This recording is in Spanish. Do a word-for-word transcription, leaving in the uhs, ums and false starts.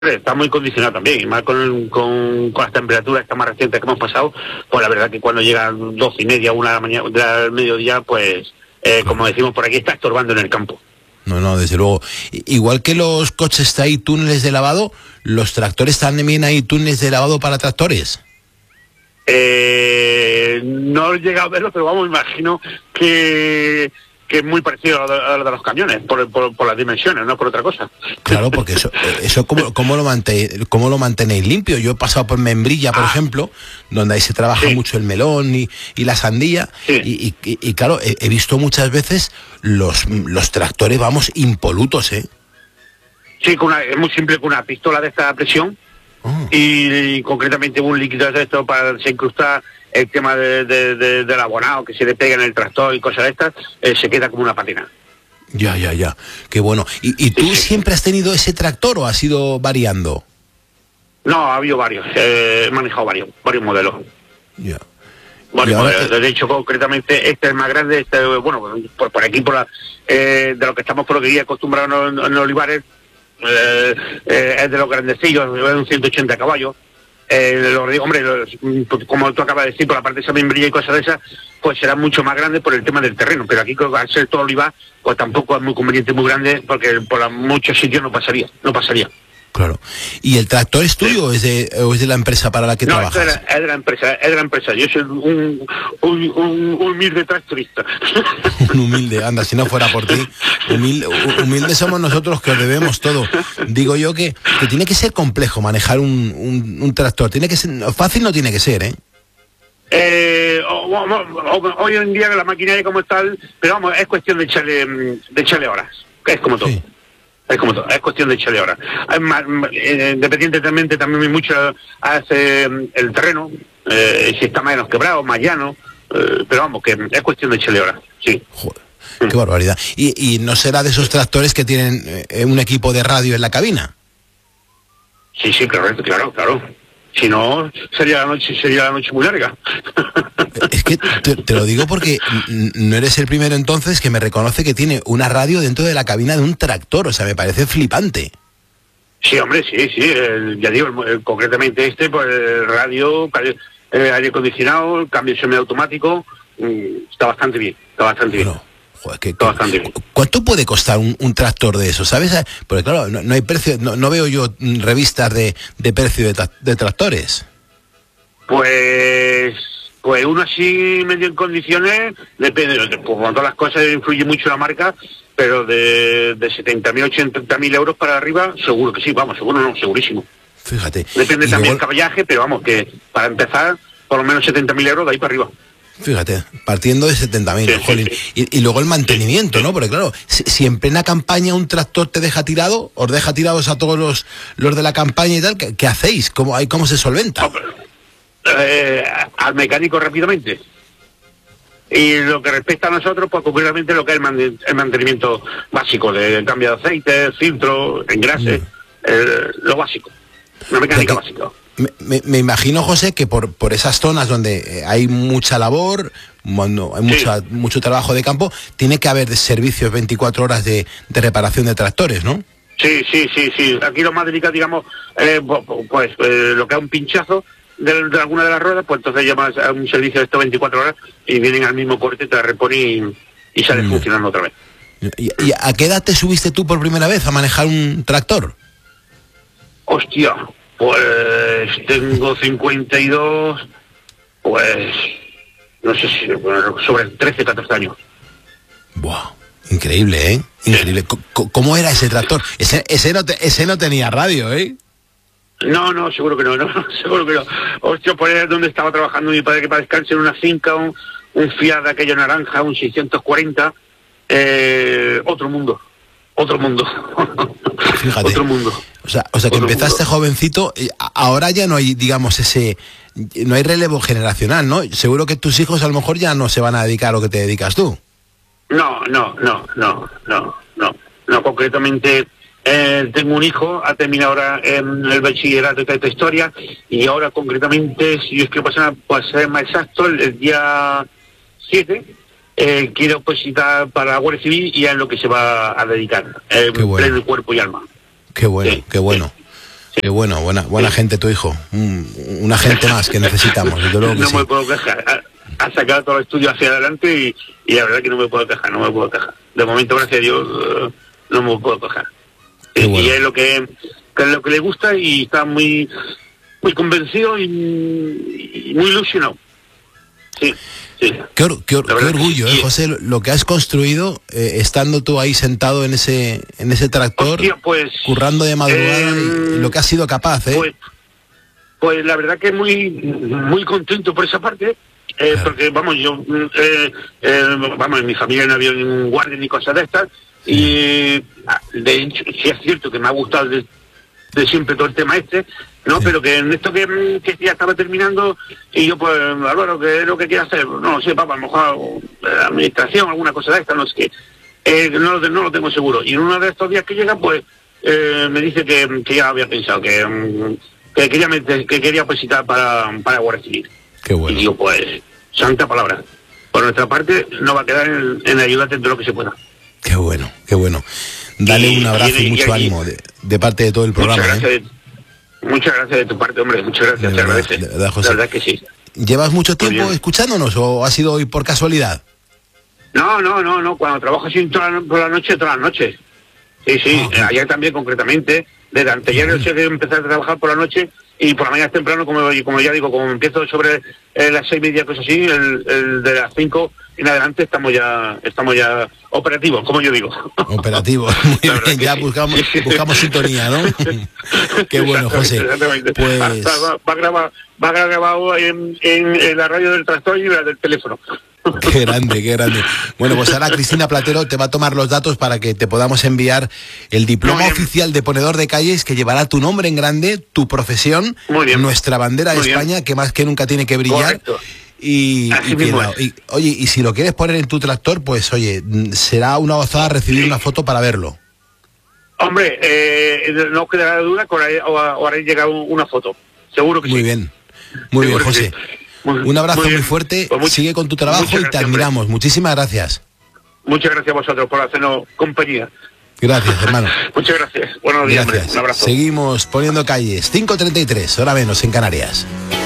Está muy condicionado también, y más con, con, con las temperaturas estas más recientes que hemos pasado, pues la verdad que cuando llegan doce y media, una de la mañana, del mediodía, pues, eh, como decimos por aquí, está estorbando en el campo. No, no, desde luego. Igual que los coches hay túneles de lavado, los tractores también hay túneles de lavado para tractores. Eh, no he llegado a verlo, pero vamos, imagino que... que es muy parecido a lo de los camiones, por, por, por las dimensiones, no por otra cosa. Claro, porque eso, eso ¿cómo, cómo, lo mante, ¿cómo lo mantenéis limpio? Yo he pasado por Membrilla, por ah, ejemplo, donde ahí se trabaja sí. mucho el melón y, y la sandía, sí. y, y, y claro, he, he visto muchas veces los, los tractores, vamos, impolutos, ¿eh? Sí, con una, es muy simple, con una pistola de esta presión, oh. y, y concretamente un líquido de esto para desincrustar el tema de, de, de, del abonado que se le pega en el tractor y cosas de estas, eh, se queda como una patina. Ya, ya, ya. Qué bueno. ¿Y, y tú sí, sí. siempre has tenido ese tractor o has ido variando? No, ha habido varios. Eh, he manejado varios, varios modelos. Ya. Varios ahora, modelos. De hecho, concretamente, este es más grande, este, bueno, por, por aquí, por la, eh, de lo que estamos por lo que ya acostumbrados en, en Olivares, eh, eh, es de los grandecillos, es un ciento ochenta caballos. Eh, lo, hombre, lo, como tú acabas de decir, por la parte de esa membrilla y cosas de esas, pues será mucho más grande por el tema del terreno, pero aquí al ser todo olivar, pues tampoco es muy conveniente, muy grande, porque por la, muchos sitios no pasaría, no pasaría. Claro. ¿Y el tractor es tuyo o es de, o es de la empresa para la que no, trabajas? No, es, es de la empresa, es de la empresa. Yo soy un, un, un, un humilde tractorista. Un humilde, anda, si no fuera por ti. Humilde, humilde somos nosotros que os debemos todo. Digo yo que, que tiene que ser complejo manejar un, un, un tractor. Tiene que ser, fácil no tiene que ser, ¿eh? Eh, o, o, o, hoy en día la maquinaria como tal, pero vamos, es cuestión de echarle, de echarle horas, que es como todo. Sí. Es como todo, es cuestión de echarle horas. Eh, independientemente también mucho hace el terreno, eh, si está menos quebrado, más llano, eh, pero vamos, que es cuestión de echarle horas, sí. Joder, qué barbaridad. ¿Y, y no será de esos tractores que tienen eh, un equipo de radio en la cabina? Sí, sí, claro, claro, claro. Si no, sería la noche, sería la noche muy larga. Es que te, te lo digo porque no eres el primero entonces que me reconoce que tiene una radio dentro de la cabina de un tractor, o sea, me parece flipante. Sí, hombre, sí, sí, el, ya digo, el, el, concretamente este, pues el radio, el aire acondicionado, el cambio semiautomático, está bastante bien, está bastante bien. Bueno. Joder, que, que, ¿cuánto puede costar un, un tractor de eso? ¿Sabes? Porque claro, no, no hay precio, no, no veo yo revistas de, de precio de, tra de tractores. Pues pues uno así medio en condiciones, depende, pues con todas las cosas influye mucho la marca, pero de, de setenta mil, ochenta mil euros para arriba, seguro que sí, vamos, seguro no, segurísimo. Fíjate. Depende también luego... el caballaje, pero vamos, que para empezar, por lo menos setenta mil euros de ahí para arriba. Fíjate, partiendo de setenta mil, sí, jolín. Sí, sí. Y, y luego el mantenimiento, sí, ¿no? Porque claro, si, si en plena campaña un tractor te deja tirado, os deja tirados a todos los, los de la campaña y tal, ¿qué, qué hacéis? ¿Cómo, ¿Cómo se solventa? No, pero, eh, al mecánico rápidamente. Y lo que respecta a nosotros, pues concretamente lo que es el, man, el mantenimiento básico, de cambio de aceite, filtro, engrase, mm. eh, lo básico, una mecánica Porque... básica. Me, me, me imagino, José, que por, por esas zonas donde hay mucha labor, bueno, hay mucha, sí. mucho trabajo de campo, tiene que haber servicios veinticuatro horas de, de reparación de tractores, ¿no? Sí, sí, sí, sí. Aquí lo más delicado, digamos, eh, pues eh, lo que es un pinchazo de, de alguna de las ruedas, pues entonces llamas a un servicio de estos veinticuatro horas y vienen al mismo corte, te la reponen y, y sale mm. funcionando otra vez. ¿Y, ¿Y a qué edad te subiste tú por primera vez a manejar un tractor? Hostia... Pues tengo cincuenta y dos, pues no sé si bueno, sobre trece, catorce años. Buah, increíble, ¿eh? Increíble. Sí. ¿Cómo era ese tractor? Ese, ese, no te, ese no tenía radio, ¿eh? No, no, seguro que no, no, seguro que no. Hostia, por ahí donde estaba trabajando mi padre, que para descansar en una finca, un, un Fiat de aquello naranja, un seiscientos cuarenta, eh, otro mundo. Otro mundo. Fíjate. Otro mundo. O sea, o sea que Otro empezaste mundo. jovencito, ahora ya no hay, digamos, ese, no hay relevo generacional, ¿no? Seguro que tus hijos a lo mejor ya no se van a dedicar a lo que te dedicas tú. No, no, no, no, no, no. No, concretamente, eh, tengo un hijo, ha terminado ahora en el bachillerato de esta historia, y ahora concretamente, si yo es que pasa, pues ser más exacto, el, el día siete, Eh, quiero opositar para la Guardia Civil y es lo que se va a dedicar, eh, bueno. pleno cuerpo y alma. Qué bueno, sí, qué bueno. Sí. Qué bueno, buena, buena sí. gente tu hijo. Un, una gente más que necesitamos. Desde luego que no sí. me puedo quejar. Ha, ha sacado todo el estudio hacia adelante y, y la verdad que no me puedo quejar, no me puedo quejar. De momento, gracias a Dios, uh, no me puedo quejar. Y, bueno. y es lo que, que es lo que le gusta y está muy muy convencido y, y muy ilusionado. Sí, sí. Qué, or, qué, or, qué orgullo, eh, José, lo que has construido eh, estando tú ahí sentado en ese en ese tractor, hostia, pues, currando de madrugada eh, y lo que has sido capaz, ¿eh? Pues, pues la verdad que muy muy contento por esa parte, eh, claro. porque vamos, yo, eh, eh, vamos, en mi familia no había ningún guardia ni cosas de estas, sí. y de hecho, sí es cierto que me ha gustado de, de siempre todo el tema este, no, sí. pero que en esto que, que ya estaba terminando y yo pues, Álvaro, ¿qué es lo que quiero hacer? No sé, papá, a lo mejor eh, administración, alguna cosa de esta, no sé qué, eh, no, no lo tengo seguro. Y en uno de estos días que llega, pues, eh, me dice que, que ya había pensado, que, um, que quería meter, que quería pues citar para, para Guardia Civil. Qué bueno. Y digo, pues, santa palabra. Por nuestra parte, no va a quedar en, en ayudarte en todo lo que se pueda. Qué bueno, qué bueno. Dale y, un abrazo y, y mucho y, ánimo de, de parte de todo el programa. Muchas gracias, ¿eh? de, muchas gracias de tu parte, hombre. Muchas gracias, de te verdad, agradece. De verdad, José. La verdad que sí. ¿Llevas mucho tiempo escuchándonos o ha sido hoy por casualidad? No, no, no, no. Cuando trabajo así toda la, por la noche, todas las noches. Sí, sí. Ah, ayer también, concretamente. Desde anteayer no sé que empecé a trabajar por la noche y por la mañana temprano, como, como ya digo, como empiezo sobre eh, las seis y media, cosas así, el, el de las cinco en adelante estamos ya estamos ya operativos, como yo digo. Operativos, muy bien, ya sí. buscamos, sí, sí. buscamos sintonía, ¿no? Qué bueno, José. Exactamente. Pues... Hasta va, va, grabado, va grabado en, en, en la radio del tractor y la del teléfono. Qué grande, qué grande. Bueno, pues ahora Cristina Platero te va a tomar los datos para que te podamos enviar el diploma oficial de ponedor de calles que llevará tu nombre en grande, tu profesión, nuestra bandera de España, bien. que más que nunca tiene que brillar. Correcto. Y, y, y, oye, y si lo quieres poner en tu tractor, pues oye, será una gozada recibir sí. una foto para verlo. Hombre, eh, no quedará duda que os haré llegar una foto. Seguro que muy sí. Muy bien, muy Seguro bien, José. Sí. Muy, un abrazo muy, muy fuerte, pues much, sigue con tu trabajo y te admiramos. Hombre. Muchísimas gracias. Muchas gracias a vosotros por hacernos compañía. Gracias, hermano. Muchas gracias. Buenos días, gracias. Hombre. Un abrazo. Seguimos poniendo calles. cinco treinta y tres, hora menos en Canarias.